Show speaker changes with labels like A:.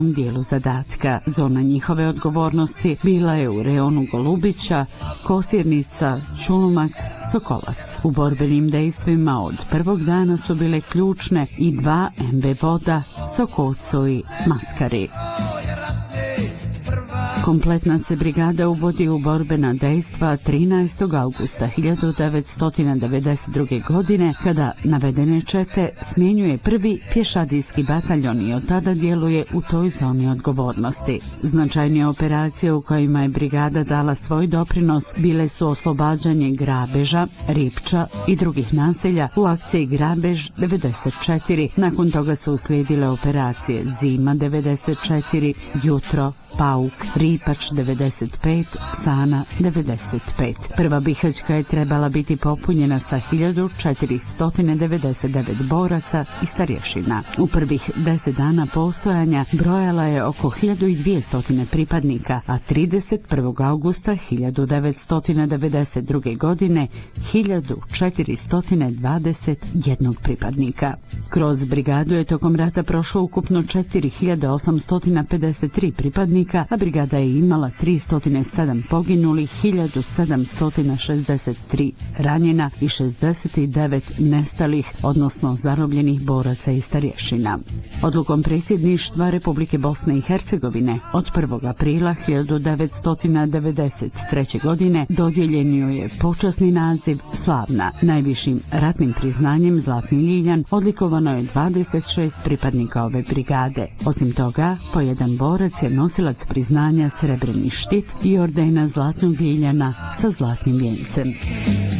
A: dijelu zadatka. Zona njihove odgovornosti bila je u reonu Golubića, Kosirnica, Čulumak, Sokolac. U borbenim dejstvima od prvog dana su bile ključne i 2 MB voda, Sokoco i Maskari. Kompletna se brigada uvodi u borbena dejstva 13. augusta 1992. godine, kada navedene čete smjenjuje prvi pješadijski bataljon i od tada djeluje u toj zoni odgovornosti. Značajnije operacije u kojima je brigada dala svoj doprinos bile su oslobađanje Grabeža, Ripča i drugih naselja u akciji Grabež 94. Nakon toga su uslijedile operacije Zima 94, Jutro, Pauk, Ripač 95, Sana 95. Prva Bihaćka je trebala biti popunjena sa 1499 boraca i starješina. U prvih 10 dana postojanja brojala je oko 1200 pripadnika, a 31. augusta 1992. godine 1421 pripadnika. Kroz brigadu je tokom rata prošlo ukupno 4853 pripadnika, a brigada je imala 307 poginulih, 1763 ranjena i 69 nestalih, odnosno zarobljenih boraca i starješina. Odlukom predsjedništva Republike Bosne i Hercegovine od 1. aprila 1993. godine dodijeljen joj je počasni naziv Slavna. Najvišim ratnim priznanjem Zlatni ljiljan odlikovano je 26 pripadnika ove brigade. Osim toga, po jedan borac je nosilac priznanja Srebreni štit i ordena Zlatnog ljiljana sa zlatnim vjencem.